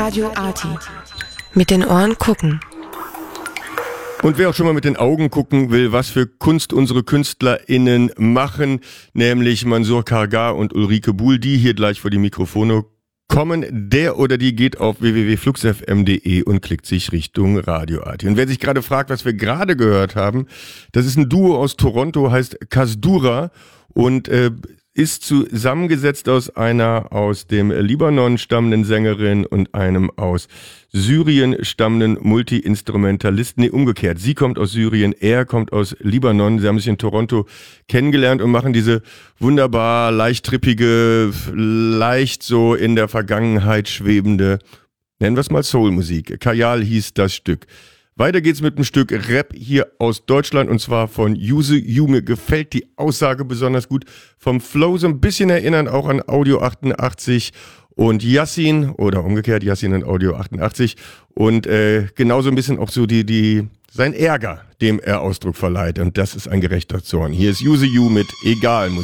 Radio Arti. Mit den Ohren gucken. Und wer auch schon mal mit den Augen gucken will, was für Kunst unsere KünstlerInnen machen, nämlich Mansour Kargar und Ulrike Buhl, die hier gleich vor die Mikrofone kommen, der oder die geht auf www.fluxfm.de und klickt sich Richtung Radio Arti. Und wer sich gerade fragt, was wir gerade gehört haben, das ist ein Duo aus Toronto, heißt Kasdura und ist zusammengesetzt aus einer aus dem Libanon stammenden Sängerin und einem aus Syrien stammenden Multi-Instrumentalisten. Nee, umgekehrt. Sie kommt aus Syrien, er kommt aus Libanon. Sie haben sich in Toronto kennengelernt und machen diese wunderbar leicht trippige, leicht so in der Vergangenheit schwebende, nennen wir es mal Soul-Musik. Kajal hieß das Stück. Weiter geht's mit einem Stück Rap hier aus Deutschland und zwar von Yuzu Yu. Mir gefällt die Aussage besonders gut. Vom Flow so ein bisschen erinnern auch an Audio 88 und Yassin oder umgekehrt Yassin und Audio 88 und genauso ein bisschen auch so sein Ärger, dem er Ausdruck verleiht und das ist ein gerechter Zorn. Hier ist Yuzu Yu mit Egal Musik.